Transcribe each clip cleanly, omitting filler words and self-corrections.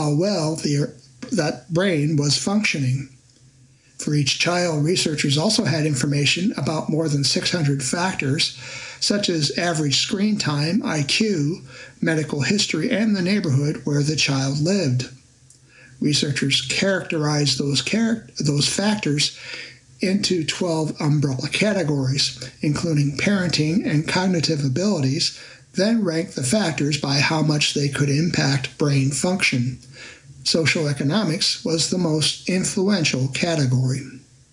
how well that brain was functioning. For each child, researchers also had information about more than 600 factors, such as average screen time, IQ, medical history, and the neighborhood where the child lived. Researchers characterized those factors into 12 umbrella categories, including parenting and cognitive abilities, then ranked the factors by how much they could impact brain function. Social economics was the most influential category.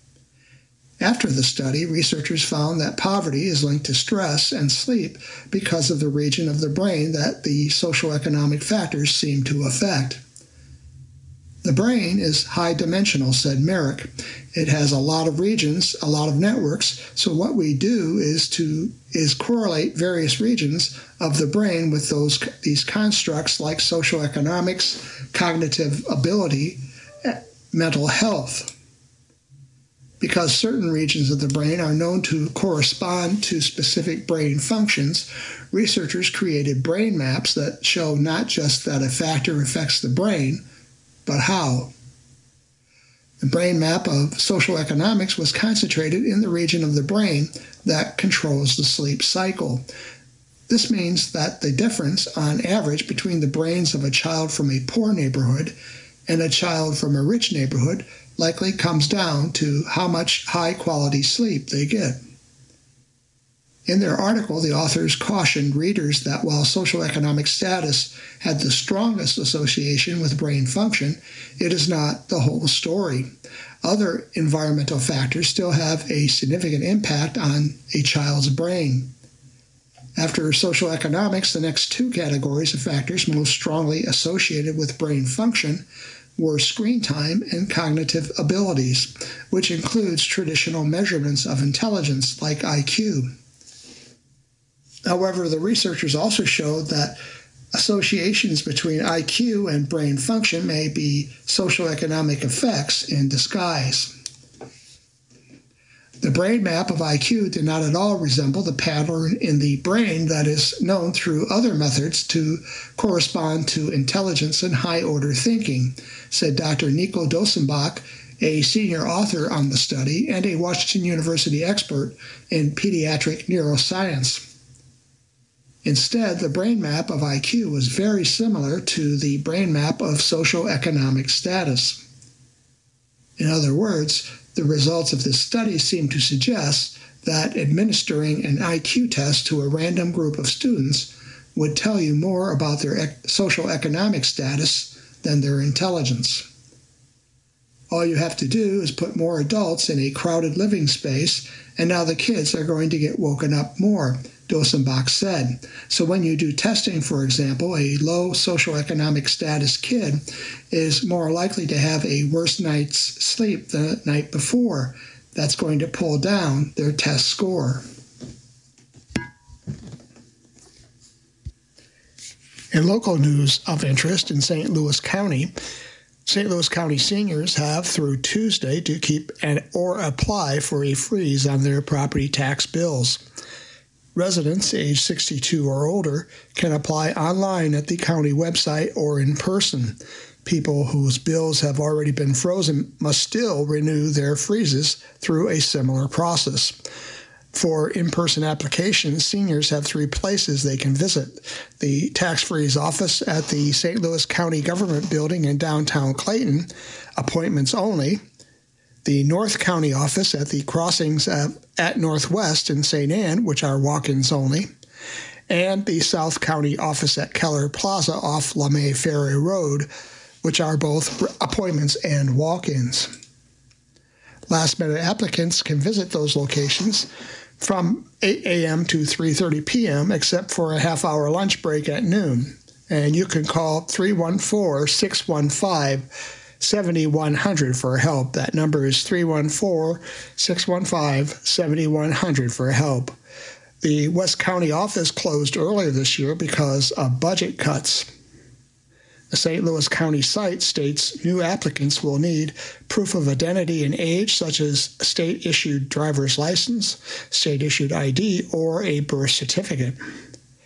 After the study, researchers found that poverty is linked to stress and sleep because of the region of the brain that the social economic factors seem to affect. The brain is high-dimensional, said Merrick. It has a lot of regions, a lot of networks, so what we do is correlate various regions of the brain with these constructs like social economics, cognitive ability, mental health. Because certain regions of the brain are known to correspond to specific brain functions, researchers created brain maps that show not just that a factor affects the brain, but how. The brain map of social economics was concentrated in the region of the brain that controls the sleep cycle. This means that the difference, on average, between the brains of a child from a poor neighborhood and a child from a rich neighborhood likely comes down to how much high-quality sleep they get. In their article, the authors cautioned readers that while social economic status had the strongest association with brain function, it is not the whole story. Other environmental factors still have a significant impact on a child's brain. After social economics, the next two categories of factors most strongly associated with brain function were screen time and cognitive abilities, which includes traditional measurements of intelligence like IQ. However, the researchers also showed that associations between IQ and brain function may be socioeconomic effects in disguise. The brain map of IQ did not at all resemble the pattern in the brain that is known through other methods to correspond to intelligence and high-order thinking, said Dr. Nico Dosenbach, a senior author on the study and a Washington University expert in pediatric neuroscience. Instead, the brain map of IQ was very similar to the brain map of socioeconomic status. In other words, the results of this study seem to suggest that administering an IQ test to a random group of students would tell you more about their social economic status than their intelligence. All you have to do is put more adults in a crowded living space, and now the kids are going to get woken up more, Dosenbach said. So when you do testing, for example, a low socioeconomic status kid is more likely to have a worse night's sleep the night before. That's going to pull down their test score. In local news of interest in St. Louis County seniors have through Tuesday to keep or apply for a freeze on their property tax bills. Residents age 62 or older can apply online at the county website or in person. People whose bills have already been frozen must still renew their freezes through a similar process. For in-person applications, seniors have 3 places they can visit: the tax freeze office at the St. Louis County Government Building in downtown Clayton, appointments only; the North County office at the crossings at Northwest in St. Anne, which are walk-ins only; and the South County office at Keller Plaza off LeMay Ferry Road, which are both appointments and walk-ins. Last-minute applicants can visit those locations from 8 a.m. to 3:30 p.m., except for a half-hour lunch break at noon. And you can call 314-615-7100 for help. That number is 314-615-7100 for help. The West County office closed earlier this year because of budget cuts. The St. Louis County site states new applicants will need proof of identity and age, such as a state-issued driver's license, state-issued ID, or a birth certificate.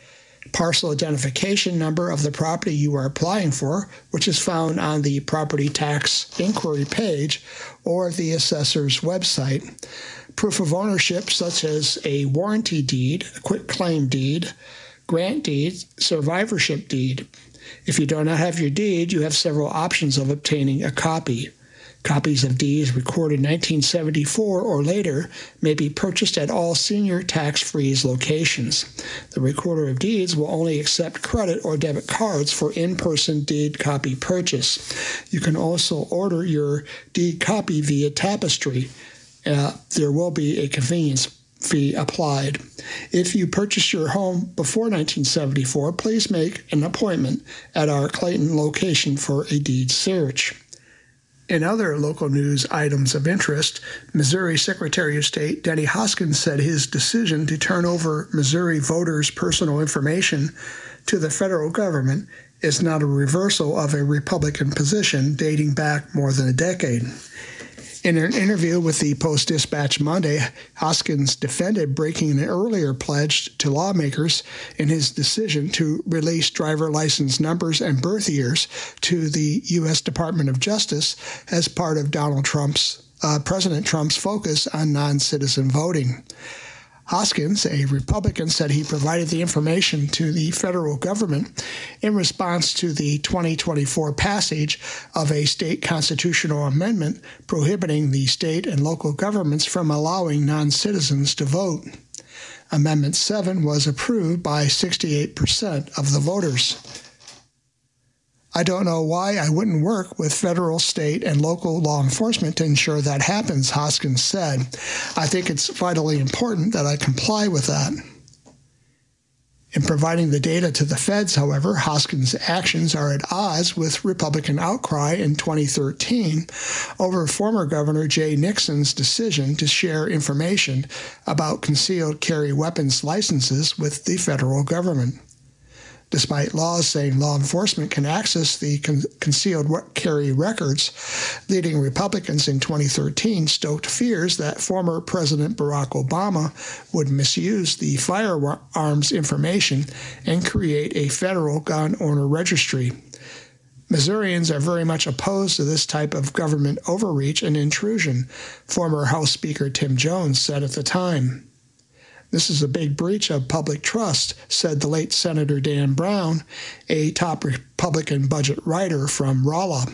parcel identification number of the property you are applying for, which is found on the property tax inquiry page or the assessor's website, proof of ownership such as a warranty deed, a quitclaim deed, grant deed, survivorship deed. If you do not have your deed, you have several options of obtaining a copy. Copies of deeds recorded in 1974 or later may be purchased at all senior tax-free locations. The recorder of deeds will only accept credit or debit cards for in-person deed copy purchase. You can also order your deed copy via Tapestry. There will be a convenience fee applied. If you purchased your home before 1974, please make an appointment at our Clayton location for a deed search. In other local news items of interest, Missouri Secretary of State Denny Hoskins said his decision to turn over Missouri voters' personal information to the federal government is not a reversal of a Republican position dating back more than a decade. In an interview with the Post-Dispatch Monday, Hoskins defended breaking an earlier pledge to lawmakers in his decision to release driver license numbers and birth years to the U.S. Department of Justice as part of President Trump's focus on non-citizen voting. Hoskins, a Republican, said he provided the information to the federal government in response to the 2024 passage of a state constitutional amendment prohibiting the state and local governments from allowing non-citizens to vote. Amendment 7 was approved by 68% of the voters. I don't know why I wouldn't work with federal, state, and local law enforcement to ensure that happens, Hoskins said. I think it's vitally important that I comply with that. In providing the data to the feds, however, Hoskins' actions are at odds with Republican outcry in 2013 over former Governor Jay Nixon's decision to share information about concealed carry weapons licenses with the federal government. Despite laws saying law enforcement can access the concealed carry records, leading Republicans in 2013 stoked fears that former President Barack Obama would misuse the firearms information and create a federal gun owner registry. Missourians are very much opposed to this type of government overreach and intrusion, former House Speaker Tim Jones said at the time. This is a big breach of public trust, said the late Senator Dan Brown, a top Republican budget writer from Rolla.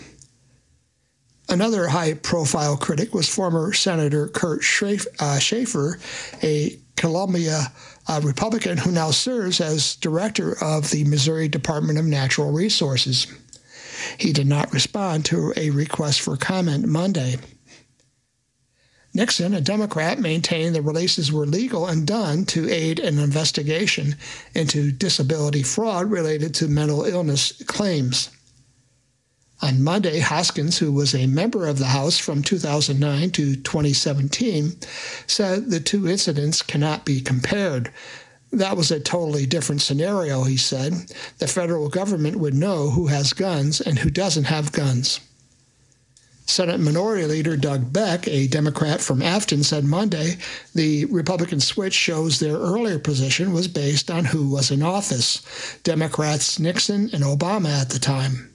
Another high-profile critic was former Senator Kurt Schaefer, a Columbia Republican who now serves as director of the Missouri Department of Natural Resources. He did not respond to a request for comment Monday. Nixon, a Democrat, maintained the releases were legal and done to aid an investigation into disability fraud related to mental illness claims. On Monday, Hoskins, who was a member of the House from 2009 to 2017, said the two incidents cannot be compared. That was a totally different scenario, he said. The federal government would know who has guns and who doesn't have guns. Senate Minority Leader Doug Beck, a Democrat from Afton, said Monday the Republican switch shows their earlier position was based on who was in office, Democrats Nixon and Obama at the time.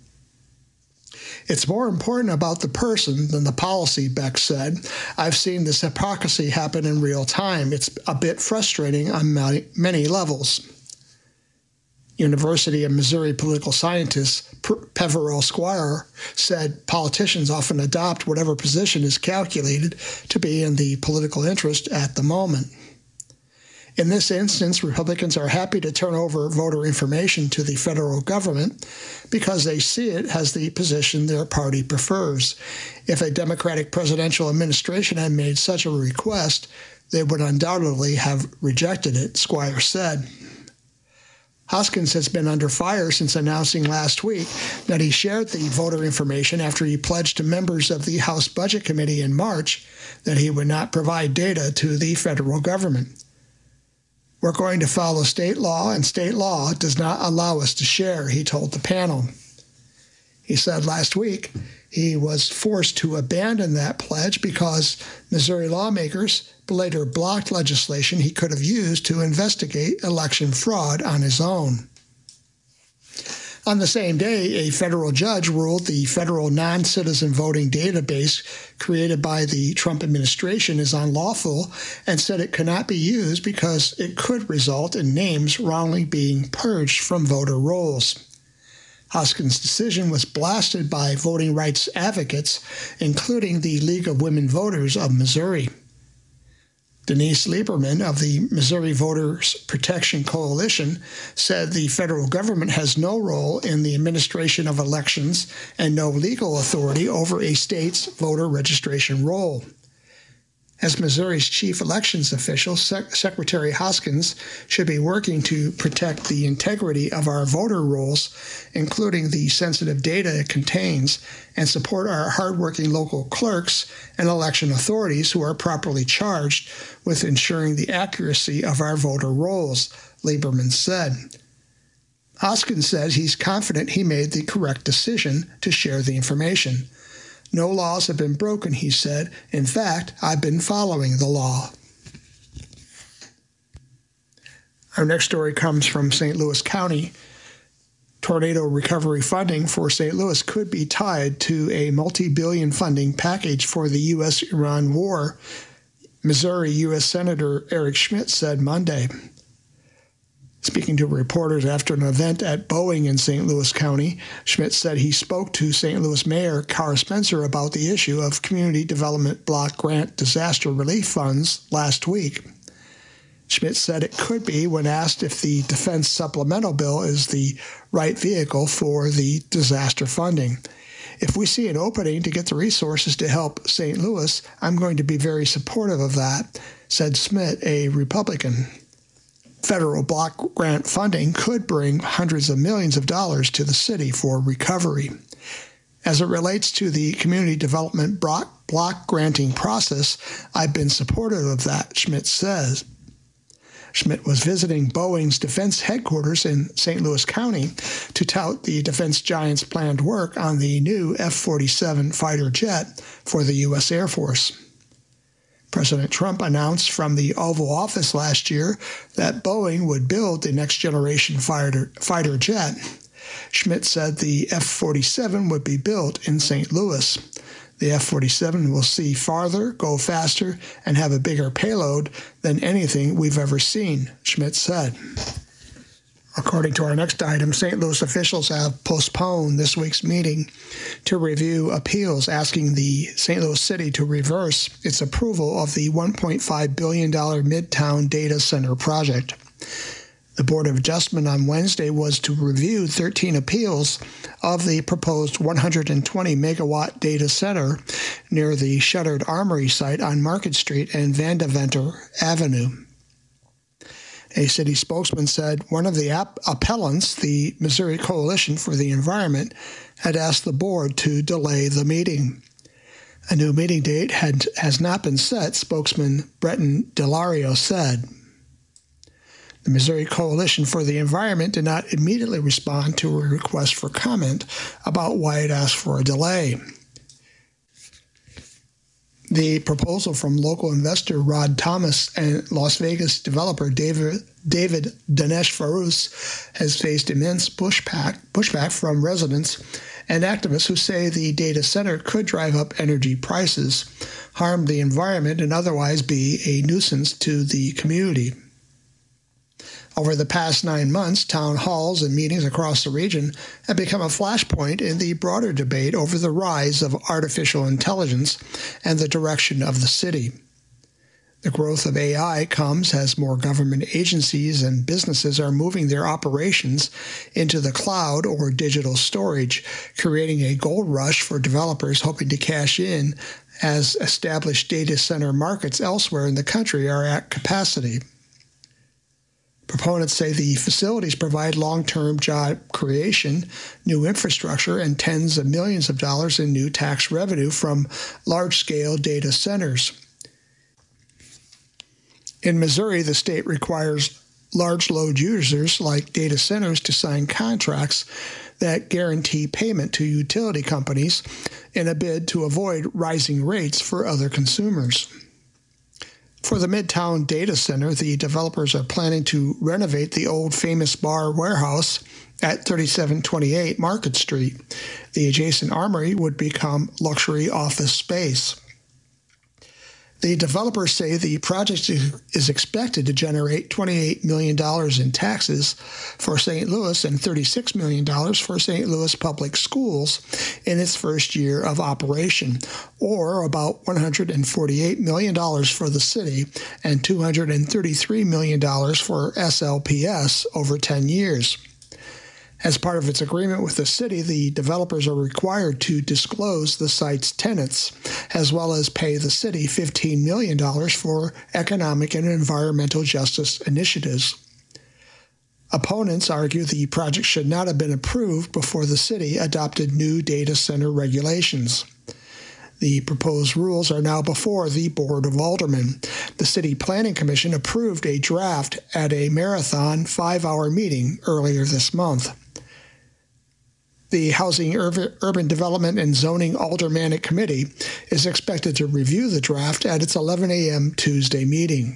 It's more important about the person than the policy, Beck said. I've seen this hypocrisy happen in real time. It's a bit frustrating on many levels. University of Missouri political scientist Peverell Squire said politicians often adopt whatever position is calculated to be in the political interest at the moment. In this instance, Republicans are happy to turn over voter information to the federal government because they see it as the position their party prefers. If a Democratic presidential administration had made such a request, they would undoubtedly have rejected it, Squire said. Hoskins has been under fire since announcing last week that he shared the voter information after he pledged to members of the House Budget Committee in March that he would not provide data to the federal government. We're going to follow state law, and state law does not allow us to share, he told the panel. He said last week he was forced to abandon that pledge because Missouri lawmakers later blocked legislation he could have used to investigate election fraud on his own. On the same day, a federal judge ruled the federal non-citizen voting database created by the Trump administration is unlawful and said it cannot be used because it could result in names wrongly being purged from voter rolls. Hoskins' decision was blasted by voting rights advocates, including the League of Women Voters of Missouri. Denise Lieberman of the Missouri Voters Protection Coalition said the federal government has no role in the administration of elections and no legal authority over a state's voter registration roll. As Missouri's chief elections official, Secretary Hoskins should be working to protect the integrity of our voter rolls, including the sensitive data it contains, and support our hardworking local clerks and election authorities who are properly charged with ensuring the accuracy of our voter rolls, Lieberman said. Hoskins says he's confident he made the correct decision to share the information. No laws have been broken, he said. In fact, I've been following the law. Our next story comes from St. Louis County. Tornado recovery funding for St. Louis could be tied to a multi-billion funding package for the U.S.-Iran war, Missouri U.S. Senator Eric Schmitt said Monday. Speaking to reporters after an event at Boeing in St. Louis County, Schmitt said he spoke to St. Louis Mayor Carr Spencer about the issue of Community Development Block Grant disaster relief funds last week. Schmitt said it could be when asked if the defense supplemental bill is the right vehicle for the disaster funding. If we see an opening to get the resources to help St. Louis, I'm going to be very supportive of that, said Schmitt, a Republican. Federal block grant funding could bring hundreds of millions of dollars to the city for recovery. As it relates to the community development block granting process, I've been supportive of that, Schmitt says. Schmitt was visiting Boeing's defense headquarters in St. Louis County to tout the defense giant's planned work on the new F-47 fighter jet for the U.S. Air Force. President Trump announced from the Oval Office last year that Boeing would build the next-generation fighter jet. Schmitt said the F-47 would be built in St. Louis. The F-47 will see farther, go faster, and have a bigger payload than anything we've ever seen, Schmitt said. According to our next item, St. Louis officials have postponed this week's meeting to review appeals asking the St. Louis City to reverse its approval of the $1.5 billion Midtown Data Center project. The Board of Adjustment on Wednesday was to review 13 appeals of the proposed 120-megawatt data center near the shuttered Armory site on Market Street and Vandeventer Avenue. A city spokesman said one of the appellants, the Missouri Coalition for the Environment, had asked the board to delay the meeting. A new meeting date has not been set, spokesman Breton Delario said. The Missouri Coalition for the Environment did not immediately respond to a request for comment about why it asked for a delay. The proposal from local investor Rod Thomas and Las Vegas developer David Dinesh Farus has faced immense pushback from residents and activists who say the data center could drive up energy prices, harm the environment, and otherwise be a nuisance to the community. Over the past 9 months, town halls and meetings across the region have become a flashpoint in the broader debate over the rise of artificial intelligence and the direction of the city. The growth of AI comes as more government agencies and businesses are moving their operations into the cloud or digital storage, creating a gold rush for developers hoping to cash in as established data center markets elsewhere in the country are at capacity. Proponents say the facilities provide long-term job creation, new infrastructure, and tens of millions of dollars in new tax revenue from large-scale data centers. In Missouri, the state requires large load users like data centers to sign contracts that guarantee payment to utility companies in a bid to avoid rising rates for other consumers. For the Midtown Data Center, the developers are planning to renovate the old Famous Bar warehouse at 3728 Market Street. The adjacent armory would become luxury office space. The developers say the project is expected to generate $28 million in taxes for St. Louis and $36 million for St. Louis public schools in its first year of operation, or about $148 million for the city and $233 million for SLPS over 10 years. As part of its agreement with the city, the developers are required to disclose the site's tenants, as well as pay the city $15 million for economic and environmental justice initiatives. Opponents argue the project should not have been approved before the city adopted new data center regulations. The proposed rules are now before the Board of Aldermen. The City Planning Commission approved a draft at a marathon 5-hour meeting earlier this month. The Housing, Urban Development, and Zoning Aldermanic Committee is expected to review the draft at its 11 a.m. Tuesday meeting.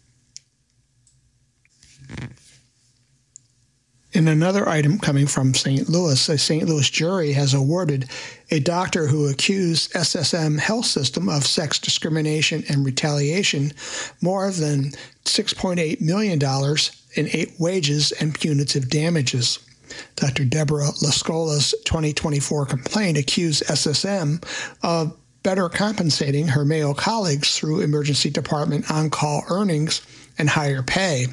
In another item coming from St. Louis, a St. Louis jury has awarded a doctor who accused SSM Health System of sex discrimination and retaliation more than $6.8 million in wages and punitive damages. Dr. Deborah Lascola's 2024 complaint accused SSM of better compensating her male colleagues through emergency department on-call earnings and higher pay.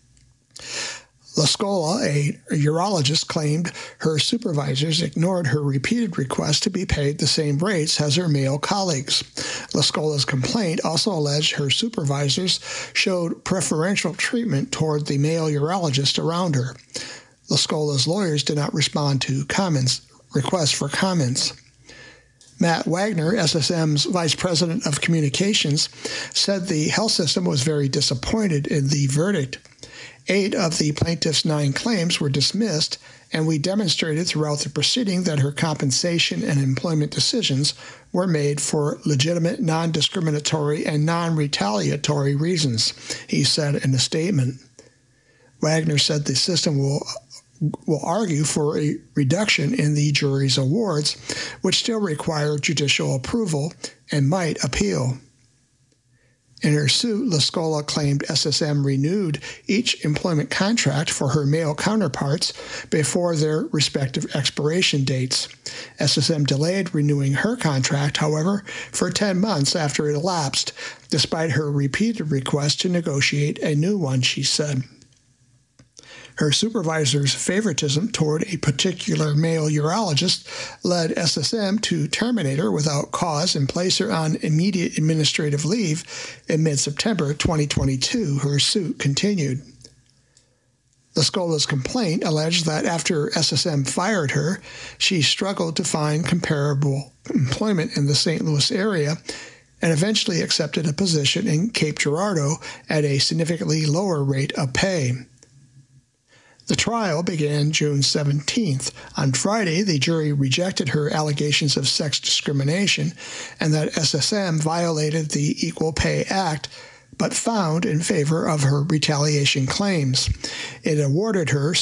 Lascola, a urologist, claimed her supervisors ignored her repeated requests to be paid the same rates as her male colleagues. Lascola's complaint also alleged her supervisors showed preferential treatment toward the male urologist around her. Lascola's lawyers did not respond to requests for comments. Matt Wagner, SSM's Vice President of Communications, said the health system was very disappointed in the verdict. 8 of the plaintiff's 9 claims were dismissed, and we demonstrated throughout the proceeding that her compensation and employment decisions were made for legitimate, non-discriminatory, and non-retaliatory reasons, he said in a statement. Wagner said the system will argue for a reduction in the jury's awards, which still require judicial approval and might appeal. In her suit, Lascola claimed SSM renewed each employment contract for her male counterparts before their respective expiration dates. SSM delayed renewing her contract, however, for 10 months after it elapsed, despite her repeated request to negotiate a new one, she said. Her supervisor's favoritism toward a particular male urologist led SSM to terminate her without cause and place her on immediate administrative leave in mid-September 2022, her suit continued. Lascola's complaint alleged that after SSM fired her, she struggled to find comparable employment in the St. Louis area and eventually accepted a position in Cape Girardeau at a significantly lower rate of pay. The trial began June 17th. On Friday, the jury rejected her allegations of sex discrimination and that SSM violated the Equal Pay Act, but found in favor of her retaliation claims. It awarded her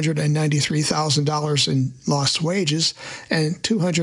$793,000 in lost wages and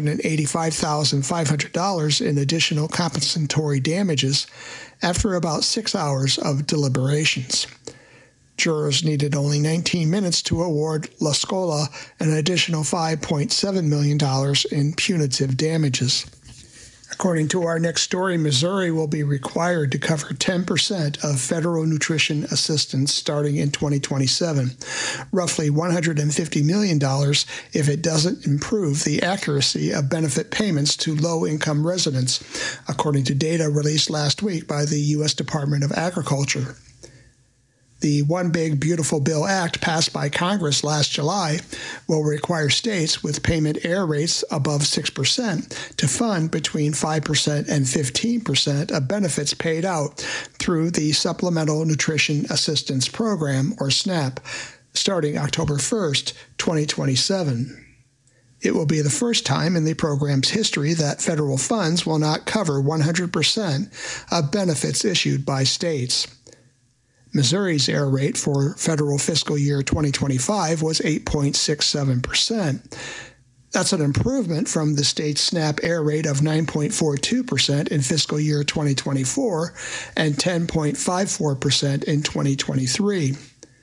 $285,500 in additional compensatory damages after about 6 hours of deliberations. Jurors needed only 19 minutes to award Lascola an additional $5.7 million in punitive damages. According to our next story, Missouri will be required to cover 10% of federal nutrition assistance starting in 2027, roughly $150 million if it doesn't improve the accuracy of benefit payments to low-income residents, according to data released last week by the U.S. Department of Agriculture. The One Big Beautiful Bill Act passed by Congress last July will require states with payment error rates above 6% to fund between 5% and 15% of benefits paid out through the Supplemental Nutrition Assistance Program, or SNAP, starting October 1st, 2027. It will be the first time in the program's history that federal funds will not cover 100% of benefits issued by states. Missouri's error rate for federal fiscal year 2025 was 8.67%. That's an improvement from the state's SNAP error rate of 9.42% in fiscal year 2024 and 10.54% in 2023.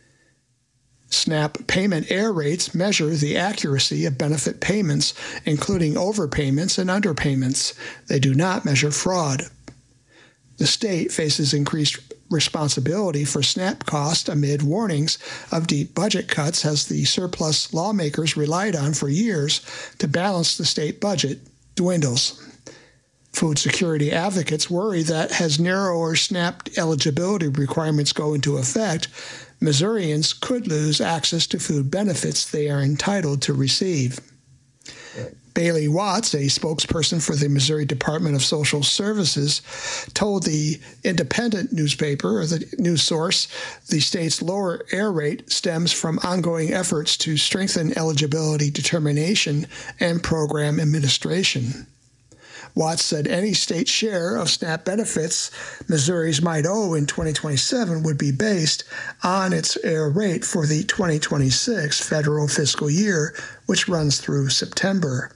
SNAP payment error rates measure the accuracy of benefit payments, including overpayments and underpayments. They do not measure fraud. The state faces increased responsibility for SNAP costs amid warnings of deep budget cuts as the surplus lawmakers relied on for years to balance the state budget dwindles. Food security advocates worry that as narrower SNAP eligibility requirements go into effect, Missourians could lose access to food benefits they are entitled to receive. Bailey Watts, a spokesperson for the Missouri Department of Social Services, told the Independent newspaper, or the news source, the state's lower error rate stems from ongoing efforts to strengthen eligibility determination and program administration. Watts said any state share of SNAP benefits Missouri's might owe in 2027 would be based on its error rate for the 2026 federal fiscal year, which runs through September.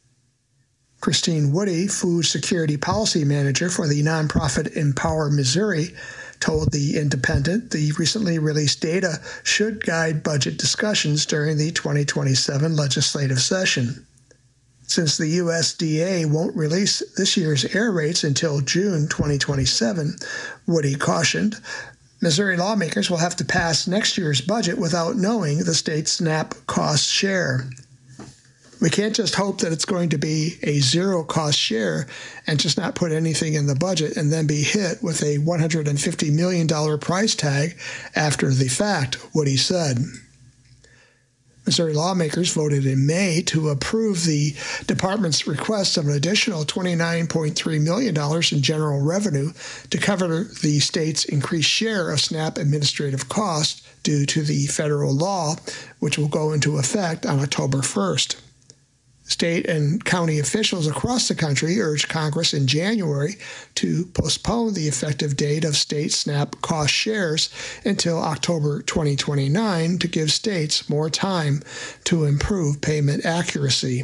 Christine Woody, Food Security Policy Manager for the nonprofit Empower Missouri, told the Independent the recently released data should guide budget discussions during the 2027 legislative session. Since the USDA won't release this year's error rates until June 2027, Woody cautioned, Missouri lawmakers will have to pass next year's budget without knowing the state's SNAP cost share. We can't just hope that it's going to be a zero-cost share and just not put anything in the budget and then be hit with a $150 million price tag after the fact, Woody said. Missouri lawmakers voted in May to approve the department's request of an additional $29.3 million in general revenue to cover the state's increased share of SNAP administrative costs due to the federal law, which will go into effect on October 1st. State and county officials across the country urged Congress in January to postpone the effective date of state SNAP cost shares until October 2029 to give states more time to improve payment accuracy.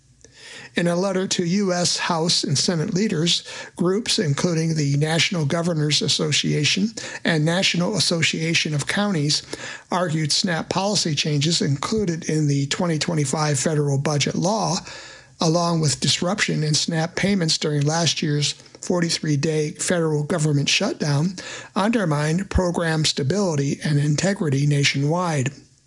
In a letter to U.S. House and Senate leaders, groups including the National Governors Association and National Association of Counties argued SNAP policy changes included in the 2025 federal budget law, along with disruption in SNAP payments during last year's 43-day federal government shutdown, undermined program stability and integrity nationwide.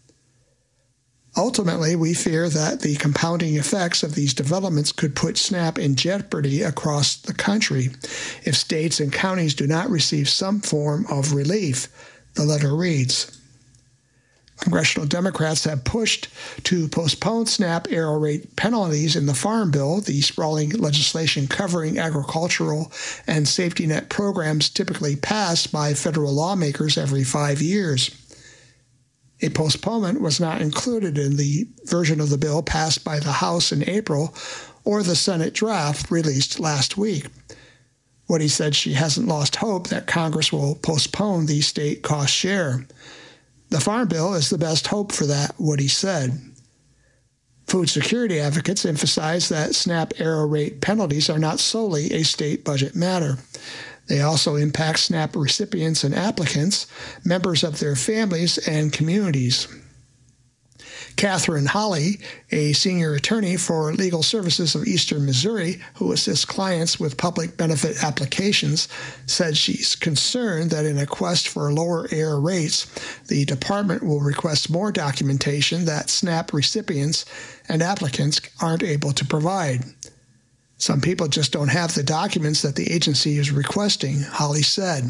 Ultimately, we fear that the compounding effects of these developments could put SNAP in jeopardy across the country if states and counties do not receive some form of relief, the letter reads. Congressional Democrats have pushed to postpone SNAP error rate penalties in the Farm Bill, the sprawling legislation covering agricultural and safety net programs typically passed by federal lawmakers every 5 years. A postponement was not included in the version of the bill passed by the House in April or the Senate draft released last week. Woody said she hasn't lost hope that Congress will postpone the state cost share. The Farm Bill is the best hope for that, Woody said. Food security advocates emphasize that SNAP error rate penalties are not solely a state budget matter. They also impact SNAP recipients and applicants, members of their families, and communities. Catherine Holly, a senior attorney for Legal Services of Eastern Missouri, who assists clients with public benefit applications, said she's concerned that in a quest for lower error rates, the department will request more documentation that SNAP recipients and applicants aren't able to provide. Some people just don't have the documents that the agency is requesting, Holly said.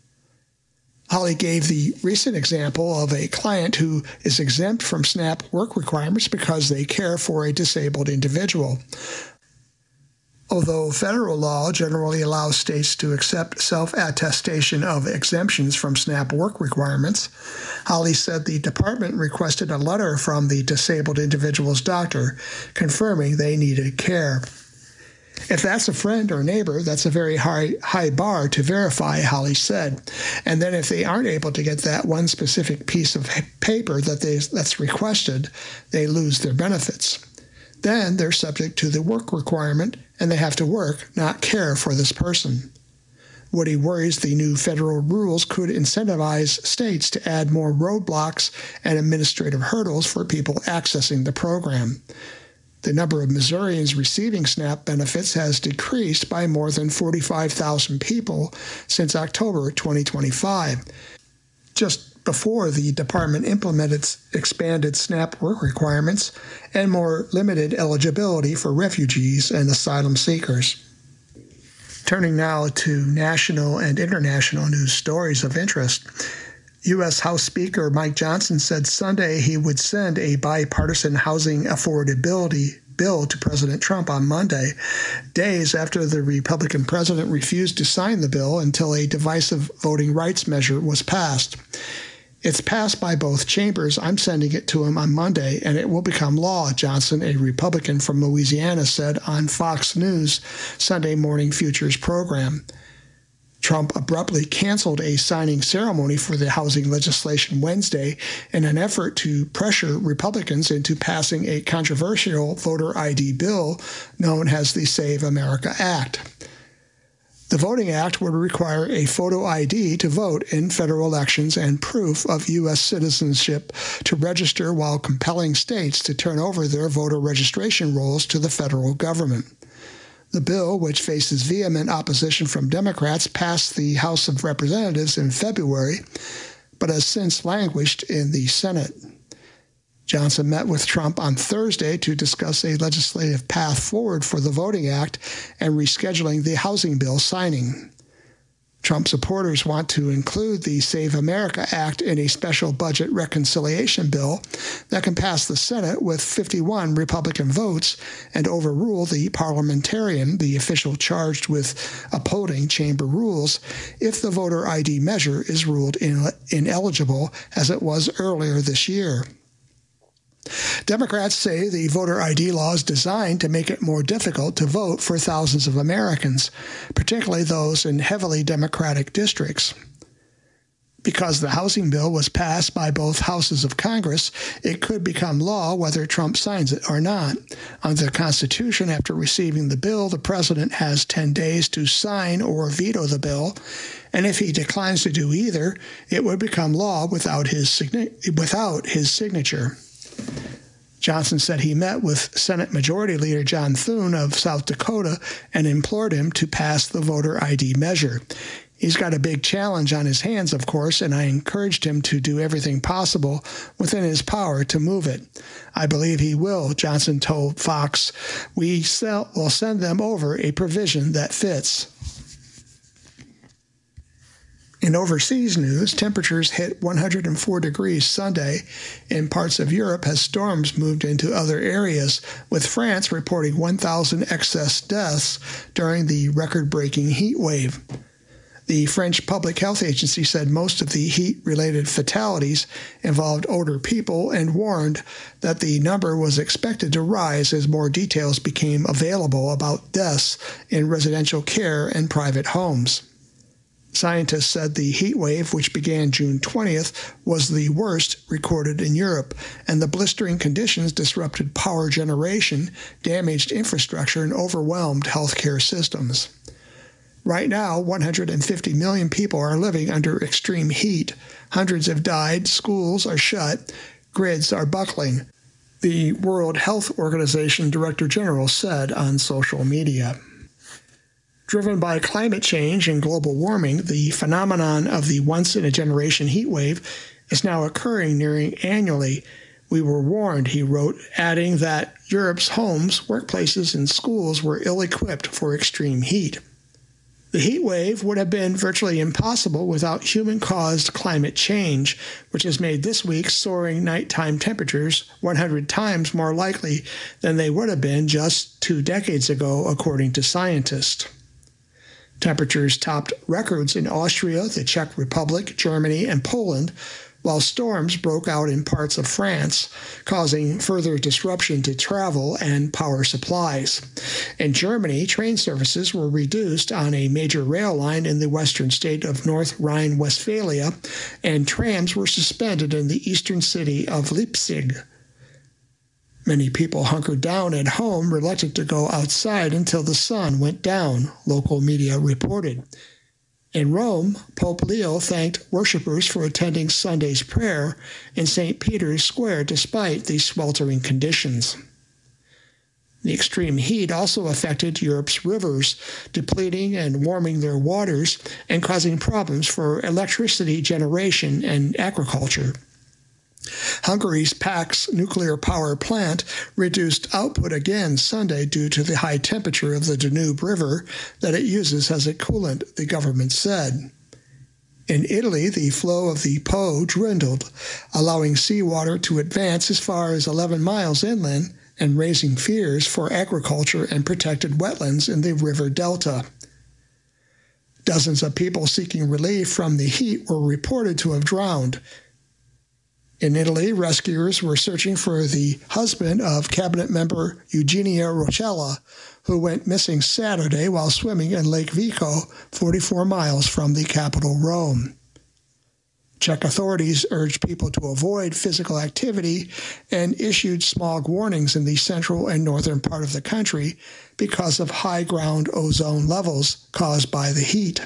Holly gave the recent example of a client who is exempt from SNAP work requirements because they care for a disabled individual. Although federal law generally allows states to accept self-attestation of exemptions from SNAP work requirements, Holly said the department requested a letter from the disabled individual's doctor confirming they needed care. If that's a friend or neighbor, that's a very high bar to verify, Holly said. And then if they aren't able to get that one specific piece of paper that's requested, they lose their benefits. Then they're subject to the work requirement, and they have to work, not care for this person. Woody worries the new federal rules could incentivize states to add more roadblocks and administrative hurdles for people accessing the program. The number of Missourians receiving SNAP benefits has decreased by more than 45,000 people since October 2025. Just before the department implemented expanded SNAP work requirements and more limited eligibility for refugees and asylum seekers. Turning now to national and international news stories of interest. U.S. House Speaker Mike Johnson said Sunday he would send a bipartisan housing affordability bill to President Trump on Monday, days after the Republican president refused to sign the bill until a divisive voting rights measure was passed. It's passed by both chambers. I'm sending it to him on Monday, and it will become law, Johnson, a Republican from Louisiana, said on Fox News' Sunday Morning Futures program. Trump abruptly canceled a signing ceremony for the housing legislation Wednesday in an effort to pressure Republicans into passing a controversial voter ID bill known as the Save America Act. The Voting Act would require a photo ID to vote in federal elections and proof of U.S. citizenship to register, while compelling states to turn over their voter registration rolls to the federal government. The bill, which faces vehement opposition from Democrats, passed the House of Representatives in February, but has since languished in the Senate. Johnson met with Trump on Thursday to discuss a legislative path forward for the Voting Act and rescheduling the housing bill signing. Trump supporters want to include the Save America Act in a special budget reconciliation bill that can pass the Senate with 51 Republican votes and overrule the parliamentarian, the official charged with upholding chamber rules, if the voter ID measure is ruled ineligible, as it was earlier this year. Democrats say the voter ID law is designed to make it more difficult to vote for thousands of Americans, particularly those in heavily Democratic districts. Because the housing bill was passed by both houses of Congress, it could become law whether Trump signs it or not. Under the Constitution, after receiving the bill, the president has 10 days to sign or veto the bill, and if he declines to do either, it would become law without his signature. Johnson said he met with Senate Majority Leader John Thune of South Dakota and implored him to pass the voter ID measure. He's got a big challenge on his hands, of course, and I encouraged him to do everything possible within his power to move it. I believe he will, Johnson told Fox. We'll send them over a provision that fits. In overseas news, temperatures hit 104 degrees Sunday in parts of Europe as storms moved into other areas, with France reporting 1,000 excess deaths during the record-breaking heat wave. The French Public Health Agency said most of the heat-related fatalities involved older people and warned that the number was expected to rise as more details became available about deaths in residential care and private homes. Scientists said the heat wave, which began June 20th, was the worst recorded in Europe, and the blistering conditions disrupted power generation, damaged infrastructure, and overwhelmed healthcare systems. Right now, 150 million people are living under extreme heat. Hundreds have died, schools are shut, grids are buckling, the World Health Organization Director General said on social media. Driven by climate change and global warming, the phenomenon of the once-in-a-generation heat wave is now occurring nearly annually. We were warned, he wrote, adding that Europe's homes, workplaces, and schools were ill-equipped for extreme heat. The heat wave would have been virtually impossible without human-caused climate change, which has made this week's soaring nighttime temperatures 100 times more likely than they would have been just 2 decades ago, according to scientists. Temperatures topped records in Austria, the Czech Republic, Germany, and Poland, while storms broke out in parts of France, causing further disruption to travel and power supplies. In Germany, train services were reduced on a major rail line in the western state of North Rhine-Westphalia, and trams were suspended in the eastern city of Leipzig. Many people hunkered down at home, reluctant to go outside until the sun went down, local media reported. In Rome, Pope Leo thanked worshippers for attending Sunday's prayer in St. Peter's Square despite the sweltering conditions. The extreme heat also affected Europe's rivers, depleting and warming their waters and causing problems for electricity generation and agriculture. Hungary's Pax nuclear power plant reduced output again Sunday due to the high temperature of the Danube River that it uses as a coolant, the government said. In Italy, the flow of the Po dwindled, allowing seawater to advance as far as 11 miles inland and raising fears for agriculture and protected wetlands in the river delta. Dozens of people seeking relief from the heat were reported to have drowned. In Italy, rescuers were searching for the husband of cabinet member Eugenia Roccella, who went missing Saturday while swimming in Lake Vico, 44 miles from the capital, Rome. Czech authorities urged people to avoid physical activity and issued smog warnings in the central and northern part of the country because of high ground ozone levels caused by the heat.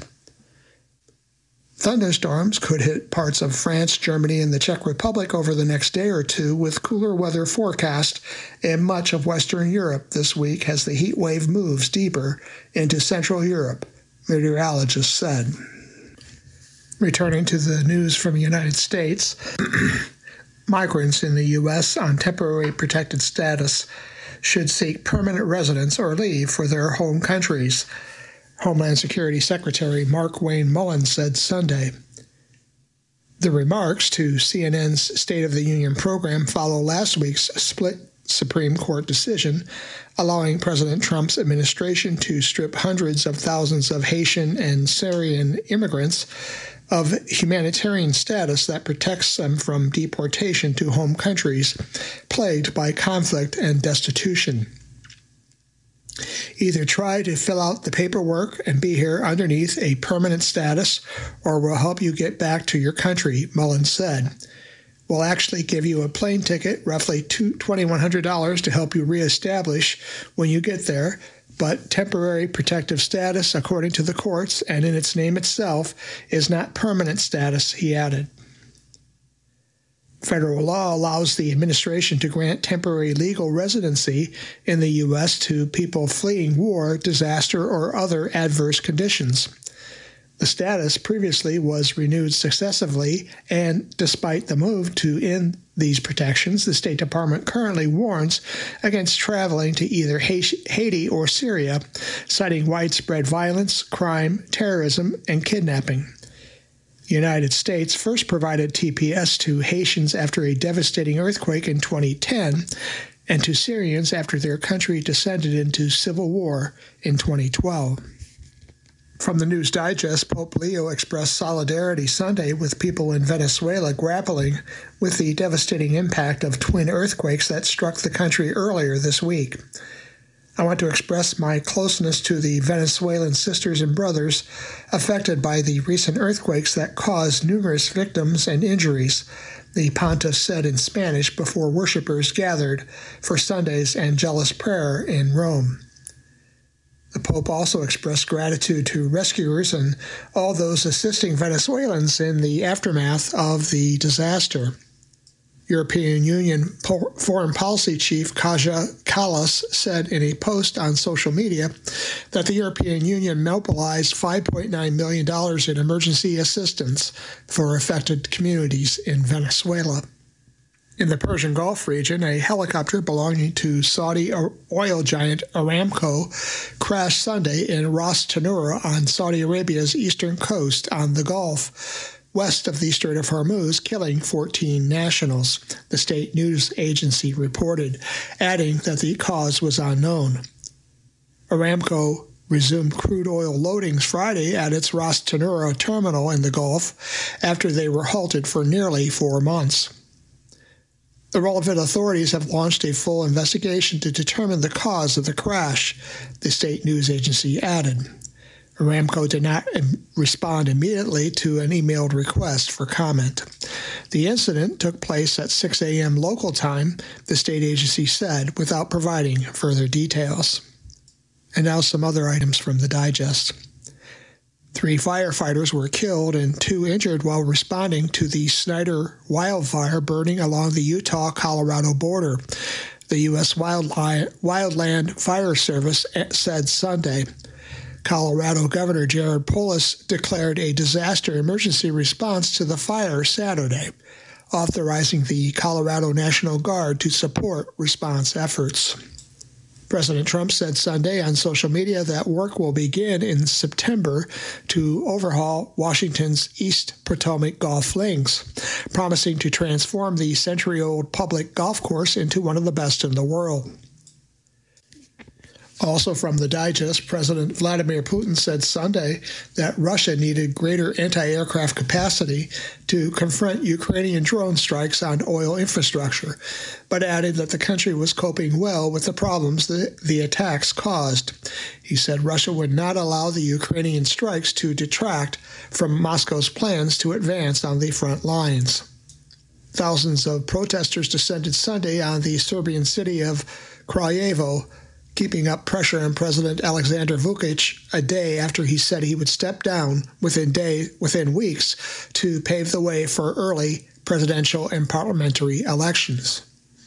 Thunderstorms could hit parts of France, Germany, and the Czech Republic over the next day or two, with cooler weather forecast in much of Western Europe this week as the heat wave moves deeper into Central Europe, meteorologists said. Returning to the news from the United States, migrants in the U.S. on temporary protected status should seek permanent residence or leave for their home countries, Homeland Security Secretary Markwayne Mullin said Sunday. The remarks to CNN's State of the Union program follow last week's split Supreme Court decision allowing President Trump's administration to strip hundreds of thousands of Haitian and Syrian immigrants of humanitarian status that protects them from deportation to home countries plagued by conflict and destitution. Either try to fill out the paperwork and be here underneath a permanent status, or we'll help you get back to your country, Mullin said. We'll actually give you a plane ticket, roughly $2,100 to help you reestablish when you get there, but temporary protective status, according to the courts and in its name itself, is not permanent status, he added. Federal law allows the administration to grant temporary legal residency in the U.S. to people fleeing war, disaster, or other adverse conditions. The status previously was renewed successively, and despite the move to end these protections, the State Department currently warns against traveling to either Haiti or Syria, citing widespread violence, crime, terrorism, and kidnapping. The United States first provided TPS to Haitians after a devastating earthquake in 2010 and to Syrians after their country descended into civil war in 2012. From the News Digest, Pope Leo expressed solidarity Sunday with people in Venezuela grappling with the devastating impact of twin earthquakes that struck the country earlier this week. I want to express my closeness to the Venezuelan sisters and brothers affected by the recent earthquakes that caused numerous victims and injuries, the pontiff said in Spanish before worshippers gathered for Sunday's Angelus prayer in Rome. The Pope also expressed gratitude to rescuers and all those assisting Venezuelans in the aftermath of the disaster. European Union Foreign Policy Chief Kaja Kallas said in a post on social media that the European Union mobilized $5.9 million in emergency assistance for affected communities in Venezuela. In the Persian Gulf region, a helicopter belonging to Saudi oil giant Aramco crashed Sunday in Ras Tanura on Saudi Arabia's eastern coast on the Gulf, west of the Strait of Hormuz, killing 14 nationals, the state news agency reported, adding that the cause was unknown. Aramco resumed crude oil loadings Friday at its Ras Tanura terminal in the Gulf after they were halted for nearly 4 months. The relevant authorities have launched a full investigation to determine the cause of the crash, the state news agency added. Aramco did not respond immediately to an emailed request for comment. The incident took place at 6 a.m. local time, the state agency said, without providing further details. And now some other items from the digest. 3 firefighters were killed and 2 injured while responding to the Snyder wildfire burning along the Utah-Colorado border, the U.S. Wildland Fire Service said Sunday. Colorado Governor Jared Polis declared a disaster emergency response to the fire Saturday, authorizing the Colorado National Guard to support response efforts. President Trump said Sunday on social media that work will begin in September to overhaul Washington's East Potomac golf links, promising to transform the century-old public golf course into one of the best in the world. Also from the digest, President Vladimir Putin said Sunday that Russia needed greater anti-aircraft capacity to confront Ukrainian drone strikes on oil infrastructure, but added that the country was coping well with the problems that the attacks caused. He said Russia would not allow the Ukrainian strikes to detract from Moscow's plans to advance on the front lines. Thousands of protesters descended Sunday on the Serbian city of Kraljevo, keeping up pressure on President Alexander Vučić a day after he said he would step down within weeks to pave the way for early presidential and parliamentary elections.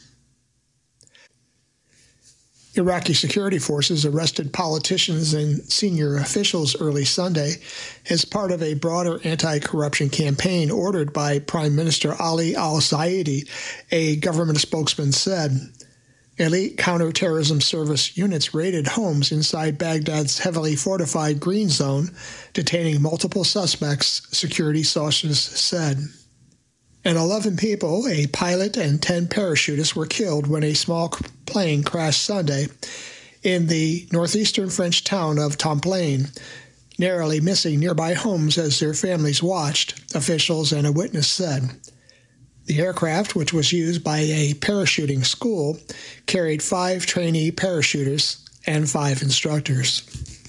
Iraqi security forces arrested politicians and senior officials early Sunday as part of a broader anti-corruption campaign ordered by Prime Minister Ali al-Zaidi, a government spokesman said. Elite counterterrorism service units raided homes inside Baghdad's heavily fortified Green Zone, detaining multiple suspects, security sources said. And 11 people, a pilot and 10 parachutists, were killed when a small plane crashed Sunday in the northeastern French town of Tomplain, narrowly missing nearby homes as their families watched, officials and a witness said. The aircraft, which was used by a parachuting school, carried 5 trainee parachuters and 5 instructors.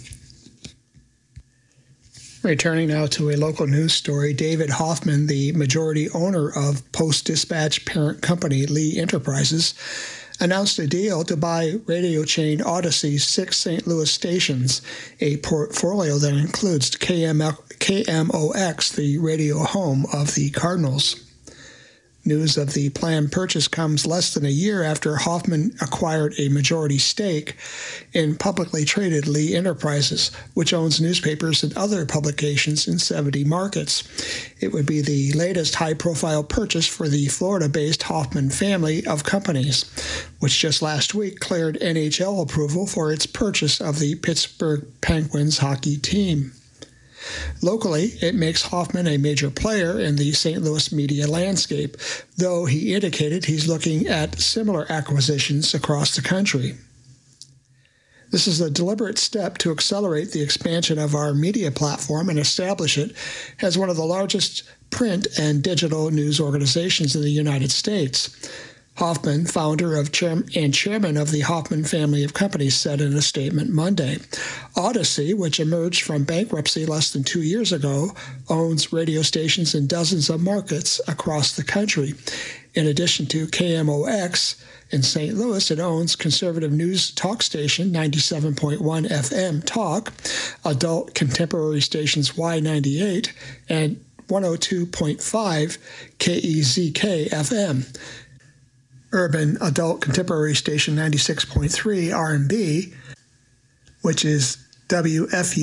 Returning now to a local news story, David Hoffman, the majority owner of Post-Dispatch parent company Lee Enterprises, announced a deal to buy radio chain Odyssey's 6 St. Louis stations, a portfolio that includes KMOX, the radio home of the Cardinals. News of the planned purchase comes less than a year after Hoffman acquired a majority stake in publicly traded Lee Enterprises, which owns newspapers and other publications in 70 markets. It would be the latest high-profile purchase for the Florida-based Hoffman family of companies, which just last week cleared NHL approval for its purchase of the Pittsburgh Penguins hockey team. Locally, it makes Hoffman a major player in the St. Louis media landscape, though he indicated he's looking at similar acquisitions across the country. This is a deliberate step to accelerate the expansion of our media platform and establish it as one of the largest print and digital news organizations in the United States. Hoffman, founder and chairman of the Hoffman family of companies, said in a statement Monday. Odyssey, which emerged from bankruptcy less than 2 years ago, owns radio stations in dozens of markets across the country. In addition to KMOX in St. Louis, it owns conservative news talk station 97.1 FM Talk, adult contemporary stations Y98, and 102.5 KEZK FM. Urban adult contemporary station 96.3 R&B, which is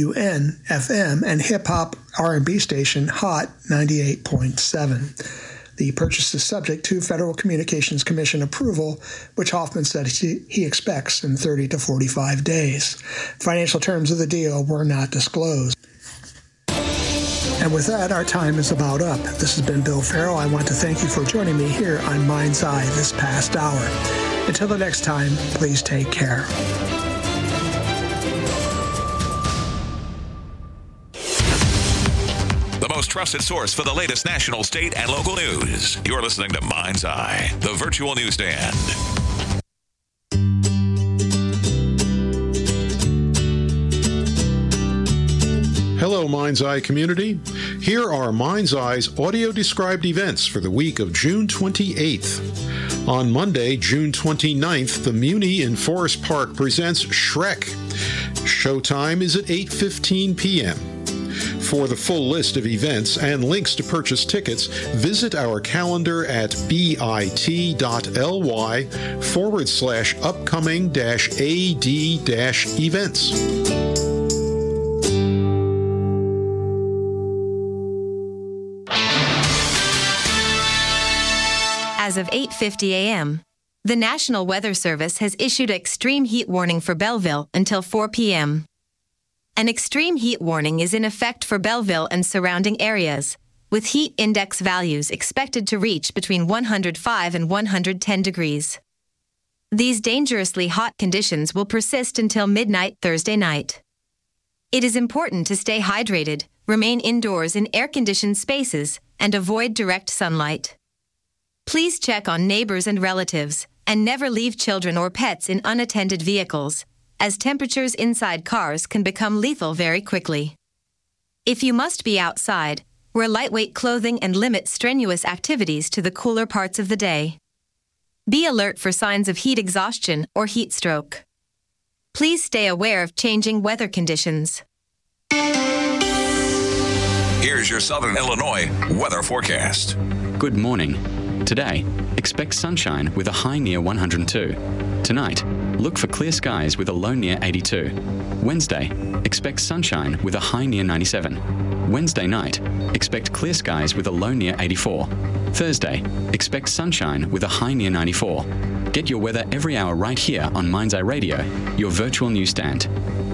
WFUN FM, and hip-hop R&B station Hot 98.7. The purchase is subject to Federal Communications Commission approval, which Hoffman said he expects in 30 to 45 days. Financial terms of the deal were not disclosed. And with that, our time is about up. This has been Bill Farrell. I want to thank you for joining me here on Mind's Eye this past hour. Until the next time, please take care. The most trusted source for the latest national, state, and local news. You're listening to Mind's Eye, the virtual newsstand. Hello, Mind's Eye community. Here are Mind's Eye's audio-described events for the week of June 28th. On Monday, June 29th, the Muni in Forest Park presents Shrek. Showtime is at 8:15 p.m. For the full list of events and links to purchase tickets, visit our calendar at bit.ly/upcoming-ad-events. As of 8:50 a.m., the National Weather Service has issued an extreme heat warning for Belleville until 4 p.m. An extreme heat warning is in effect for Belleville and surrounding areas, with heat index values expected to reach between 105 and 110 degrees. These dangerously hot conditions will persist until midnight Thursday night. It is important to stay hydrated, remain indoors in air-conditioned spaces, and avoid direct sunlight. Please check on neighbors and relatives, and never leave children or pets in unattended vehicles, as temperatures inside cars can become lethal very quickly. If you must be outside, wear lightweight clothing and limit strenuous activities to the cooler parts of the day. Be alert for signs of heat exhaustion or heat stroke. Please stay aware of changing weather conditions. Here's your Southern Illinois weather forecast. Good morning. Today, expect sunshine with a high near 102. Tonight, look for clear skies with a low near 82. Wednesday, expect sunshine with a high near 97. Wednesday night, expect clear skies with a low near 84. Thursday, expect sunshine with a high near 94. Get your weather every hour right here on Mind's Eye Radio, your virtual newsstand.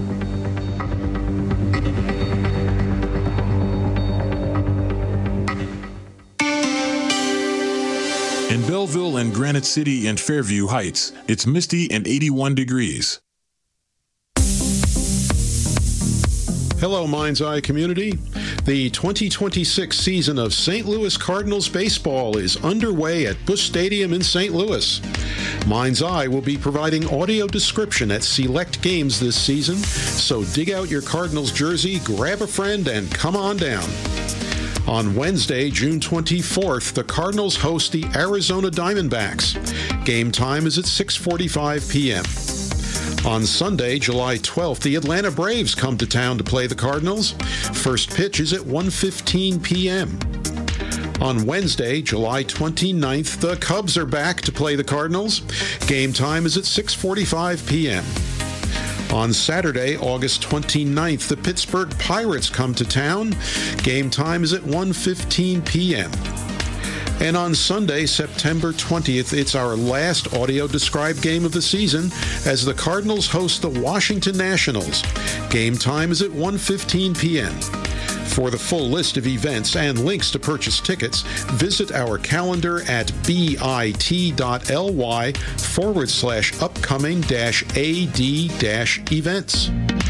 In Belleville and Granite City and Fairview Heights, it's misty and 81 degrees. Hello, Mind's Eye community. The 2026 season of St. Louis Cardinals baseball is underway at Busch Stadium in St. Louis. Mind's Eye will be providing audio description at select games this season, so dig out your Cardinals jersey, grab a friend, and come on down. On Wednesday, June 24th, the Cardinals host the Arizona Diamondbacks. Game time is at 6:45 p.m. On Sunday, July 12th, the Atlanta Braves come to town to play the Cardinals. First pitch is at 1:15 p.m. On Wednesday, July 29th, the Cubs are back to play the Cardinals. Game time is at 6:45 p.m. On Saturday, August 29th, the Pittsburgh Pirates come to town. Game time is at 1:15 p.m. And on Sunday, September 20th, it's our last audio-described game of the season as the Cardinals host the Washington Nationals. Game time is at 1:15 p.m. For the full list of events and links to purchase tickets, visit our calendar at bit.ly/upcoming-ad-events.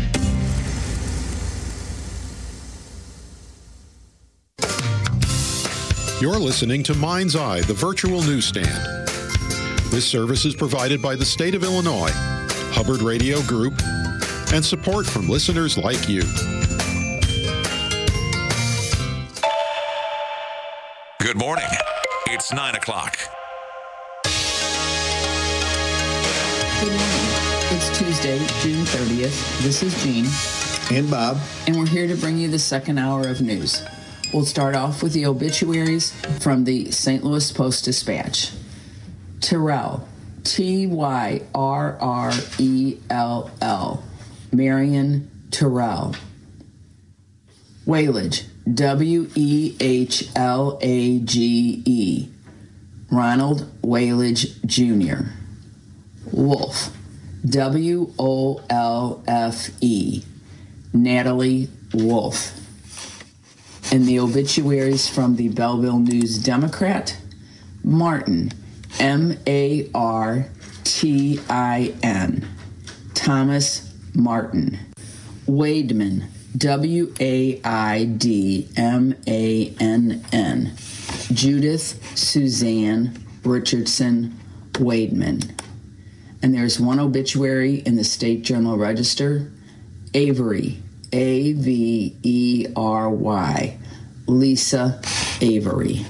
You're listening to Mind's Eye, the virtual newsstand. This service is provided by the state of Illinois, Hubbard Radio Group, and support from listeners like you. Good morning. It's 9 o'clock. Good morning. It's Tuesday, June 30th. This is Jean. And Bob. And we're here to bring you the second hour of news. We'll start off with the obituaries from the St. Louis Post-Dispatch. Tyrrell, Tyrrell, Marion Tyrrell. Whalage, W-E-H-L-A-G-E, Ronald Whalage Jr. Wolfe, W-O-L-F-E, Natalie Wolfe. And the obituaries from the Belleville News Democrat: Martin, M-A-R-T-I-N, Thomas Martin. Waidman, W-A-I-D-M-A-N-N, Judith Suzanne Richardson Waidman. And there's one obituary in the State Journal Register: Avery, A-V-E-R-Y, Lisa Avery.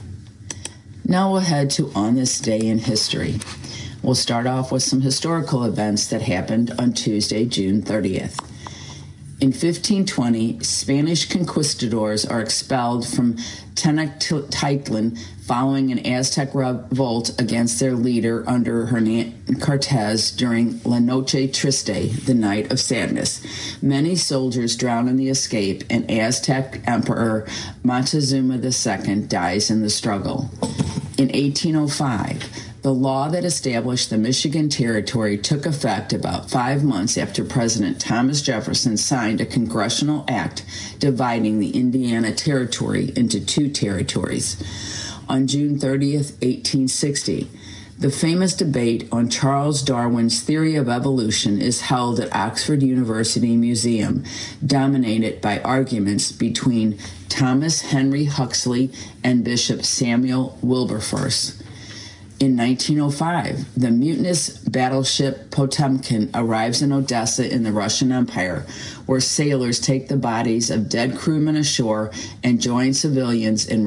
Now we'll head to On This Day in History. We'll start off with some historical events that happened on Tuesday, June 30th. In 1520, Spanish conquistadors are expelled from Tenochtitlan following an Aztec revolt against their leader under Hernan Cortez during La Noche Triste, the Night of Sadness. Many soldiers drown in the escape, and Aztec Emperor Montezuma II dies in the struggle. In 1805, the law that established the Michigan Territory took effect about 5 months after President Thomas Jefferson signed a congressional act dividing the Indiana Territory into 2 territories. On June 30th, 1860, the famous debate on Charles Darwin's theory of evolution is held at Oxford University Museum, dominated by arguments between Thomas Henry Huxley and Bishop Samuel Wilberforce. In 1905, the mutinous battleship Potemkin arrives in Odessa in the Russian Empire, where sailors take the bodies of dead crewmen ashore and join civilians in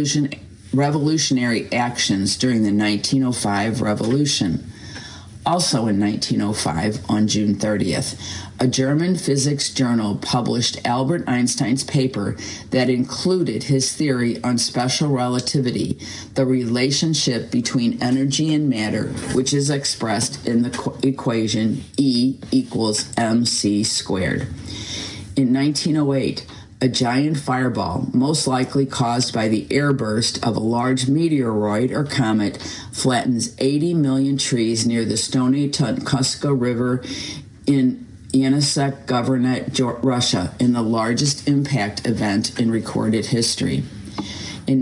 revolutionary actions during the 1905 revolution. Also in 1905, on June 30th, a German physics journal published Albert Einstein's paper that included his theory on special relativity, the relationship between energy and matter, which is expressed in the equation E equals mc squared. In 1908, a giant fireball, most likely caused by the airburst of a large meteoroid or comet, flattens 80 million trees near the Stony Tunguska River in Yenisei Governorate, Russia, in the largest impact event in recorded history. In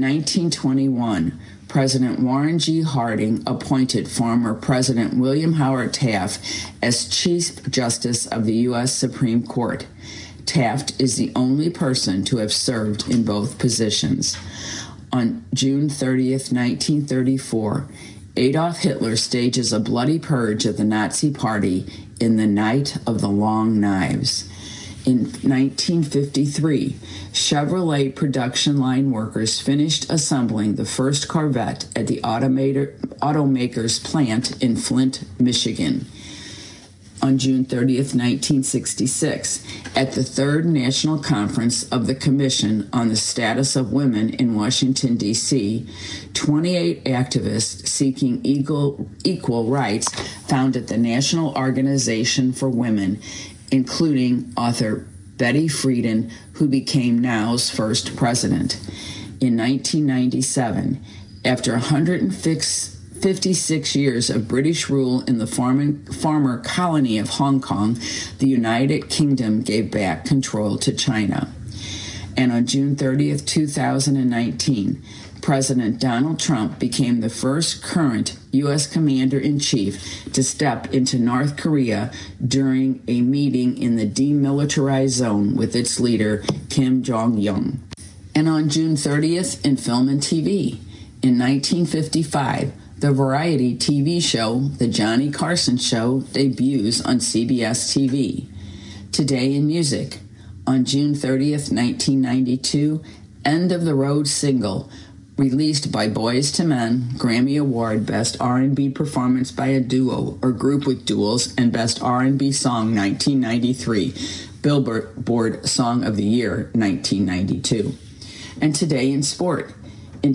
1921, President Warren G. Harding appointed former President William Howard Taft as Chief Justice of the U.S. Supreme Court. Taft is the only person to have served in both positions. On June 30th, 1934, Adolf Hitler stages a bloody purge of the Nazi Party in the Night of the Long Knives. In 1953, Chevrolet production line workers finished assembling the first Corvette at the automaker's plant in Flint, Michigan. On June 30th, 1966, at the Third National Conference of the Commission on the Status of Women in Washington, D.C., 28 activists seeking equal rights founded the National Organization for Women, including author Betty Friedan, who became NOW's first president. In 1997, after 156 years of British rule in the former colony of Hong Kong, the United Kingdom gave back control to China. And on June 30th, 2019, President Donald Trump became the first current U.S. commander-in-chief to step into North Korea during a meeting in the demilitarized zone with its leader, Kim Jong-un. And on June 30th, in film and TV, in 1955, the variety TV show, The Johnny Carson Show, debuts on CBS TV. Today in music, on June 30th, 1992, End of the Road single, released by Boyz II Men, Grammy Award Best R&B Performance by a Duo or Group with Duals, and Best R&B Song 1993, Billboard Song of the Year 1992. And today in sport, in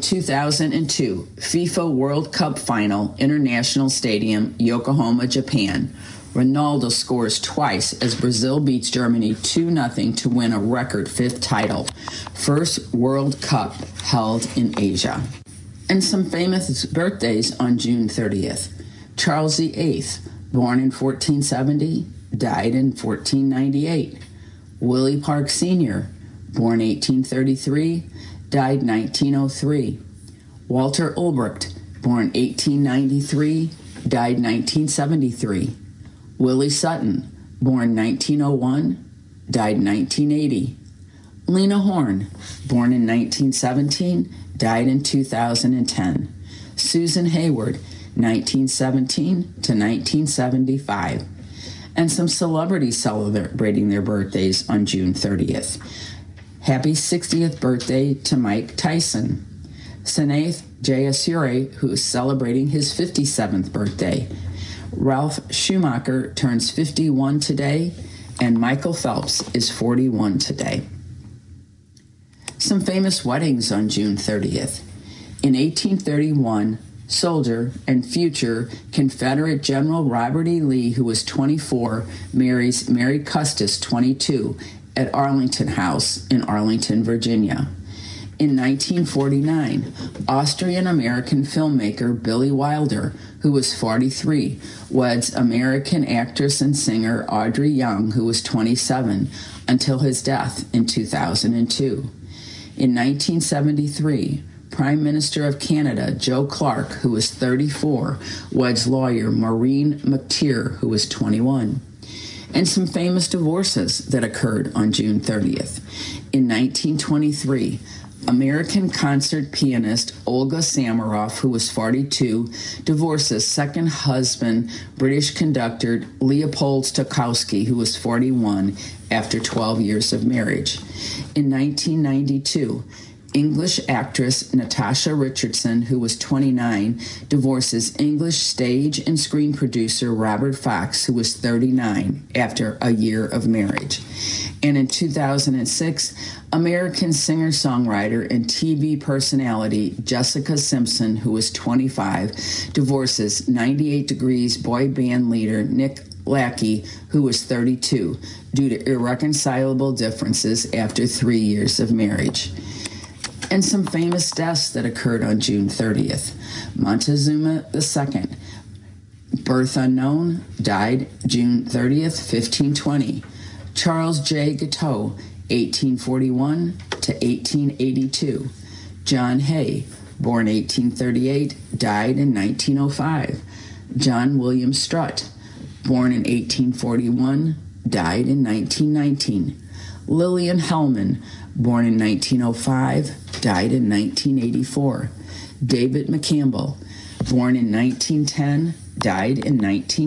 2002, FIFA World Cup Final, International Stadium, Yokohama, Japan. Ronaldo scores twice as Brazil beats Germany 2-0 to win a record 5th title. First World Cup held in Asia. And some famous birthdays on June 30th. Charles VIII, born in 1470, died in 1498. Willie Park Sr., born 1833, died 1903. Walter Ulbricht, born 1893, died 1973. Willie Sutton, born 1901, died 1980. Lena Horne, born in 1917, died in 2010. Susan Hayward, 1917 to 1975. And some celebrities celebrating their birthdays on June 30th. Happy 60th birthday to Mike Tyson. Senath Jayasuri, who is celebrating his 57th birthday. Ralph Schumacher turns 51 today, and Michael Phelps is 41 today. Some famous weddings on June 30th. In 1831, soldier and future Confederate General Robert E. Lee, who was 24, marries Mary Custis, 22, at Arlington House in Arlington, Virginia. In 1949, Austrian-American filmmaker Billy Wilder, who was 43, weds American actress and singer Audrey Young, who was 27, until his death in 2002. In 1973, Prime Minister of Canada Joe Clark, who was 34, weds lawyer Maureen McTeer, who was 21. And some famous divorces that occurred on June 30th. In 1923, American concert pianist Olga Samaroff, who was 42, divorces second husband, British conductor Leopold Stokowski, who was 41, after 12 years of marriage. In 1992, English actress Natasha Richardson, who was 29, divorces English stage and screen producer Robert Fox, who was 39, after a year of marriage. And in 2006, American singer-songwriter and TV personality Jessica Simpson, who was 25, divorces 98 Degrees boy band leader Nick Lackey, who was 32, due to irreconcilable differences after 3 years of marriage. And some famous deaths that occurred on June 30th. Montezuma II, birth unknown, died June 30th, 1520. Charles J. Guiteau, 1841 to 1882. John Hay, born 1838, died in 1905. John William Strutt, born in 1841, died in 1919. Lillian Hellman, born in 1905, died in 1984. David McCampbell, born in 1910, died in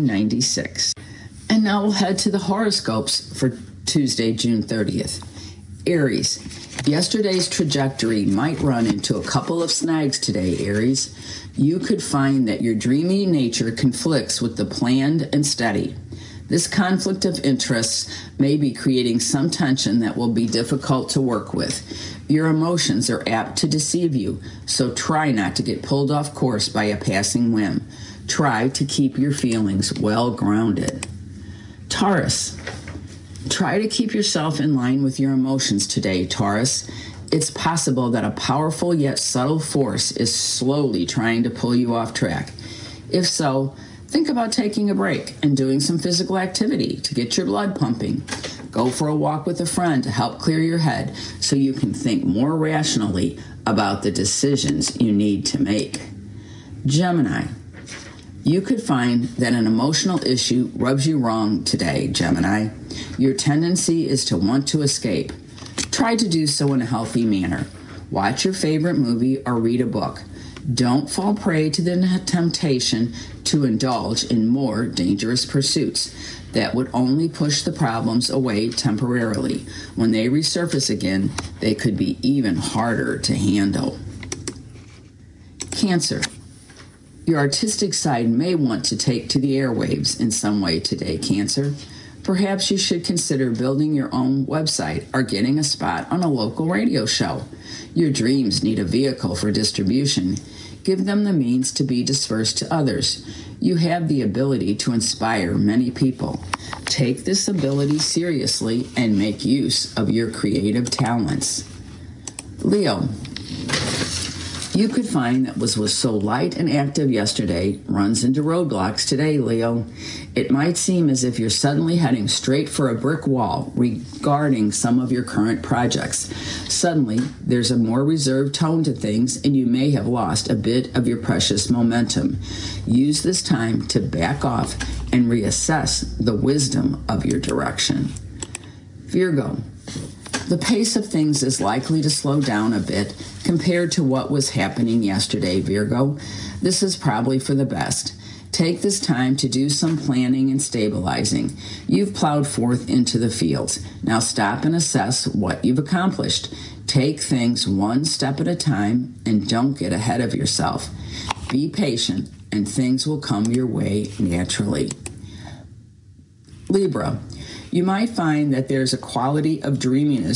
1996. And now we'll head to the horoscopes for Tuesday, June 30th. Aries, yesterday's trajectory might run into a couple of snags today, Aries. You could find that your dreamy nature conflicts with the planned and steady. This conflict of interests may be creating some tension that will be difficult to work with. Your emotions are apt to deceive you, so try not to get pulled off course by a passing whim. Try to keep your feelings well grounded. Taurus, try to keep yourself in line with your emotions today, Taurus. It's possible that a powerful yet subtle force is slowly trying to pull you off track. If so, think about taking a break and doing some physical activity to get your blood pumping. Go for a walk with a friend to help clear your head so you can think more rationally about the decisions you need to make. Gemini, you could find that an emotional issue rubs you wrong today, Gemini. Your tendency is to want to escape. Try to do so in a healthy manner. Watch your favorite movie or read a book. Don't fall prey to the temptation to indulge in more dangerous pursuits that would only push the problems away temporarily. When they resurface again, they could be even harder to handle. Cancer, your artistic side may want to take to the airwaves in some way today, Cancer. Perhaps you should consider building your own website or getting a spot on a local radio show. Your dreams need a vehicle for distribution. Give them the means to be dispersed to others. You have the ability to inspire many people. Take this ability seriously and make use of your creative talents. Leo, you could find that what was so light and active yesterday runs into roadblocks today, Leo. It might seem as if you're suddenly heading straight for a brick wall regarding some of your current projects. Suddenly, there's a more reserved tone to things, and you may have lost a bit of your precious momentum. Use this time to back off and reassess the wisdom of your direction. Virgo, the pace of things is likely to slow down a bit compared to what was happening yesterday, Virgo. This is probably for the best. Take this time to do some planning and stabilizing. You've plowed forth into the fields. Now stop and assess what you've accomplished. Take things one step at a time and don't get ahead of yourself. Be patient and things will come your way naturally. Libra, you might find that there's a quality of dreaminess